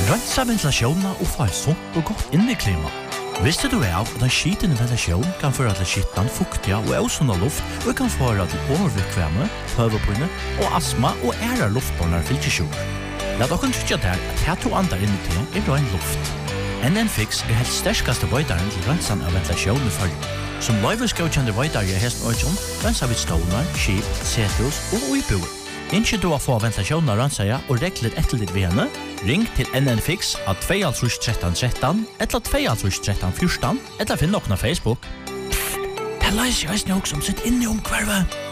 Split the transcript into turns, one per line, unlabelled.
Rensa ventilasjonen og få et sunt og godt inneklima. Visste du av at en skitende ventilasjon kan føre til skittan, fuktiga og ausunda luft og kan føre til overvikvemme, høvepinne og astma og æra luftbåndar fylkesjur. Lat okken tryggja der at her to andar inni til rein luft. NN-Fix helt sterskaste vøydaren til rensan av ventilasjon i følge. Som løyvesgaukjende vøydare i hesten øyjon, rensa vid stånar, skip, sethus og uiboer. Innskje du å få ventilasjonen av ransaja og reglet etter ditt ved henne, ring til NN-Fix av 21313 eller 21314 eller finn noen av Facebook. Det leiser jeg også som sitt inne om kvarve.